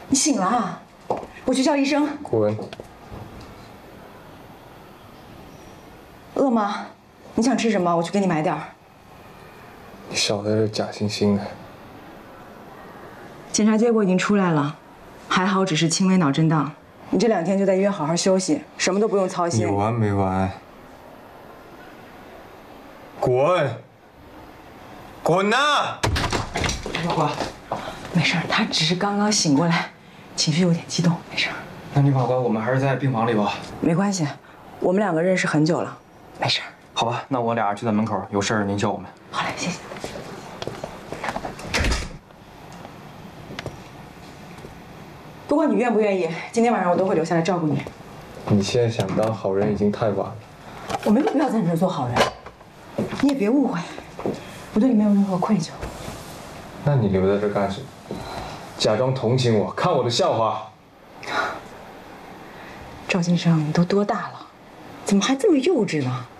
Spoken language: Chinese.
你醒了啊？我去叫医生。 滚！ 饿吗？你想吃什么？我去给你买点儿。 你少在这假惺惺的。 检查结果已经出来了，还好只是轻微脑震荡。你这2天就在医院好好休息，什么都不用操心。 你完没完？滚！滚呐！ 老管， 没事，他只是刚刚醒过来，情绪有点激动，没事。 那女法官，我们还是在病房里吧。 没关系，我们2个认识很久了，没事。 好吧，那我俩就在门口，有事儿您叫我们。 好嘞，谢谢。不管你愿不愿意，今天晚上我都会留下来照顾你。 你现在想当好人已经太晚了。 我没有必要在你这儿做好人，你也别误会，我对你没有任何愧疚。 那你留在这干什么？假装同情我，看我的笑话。 赵先生，你都多大了，怎么还这么幼稚呢？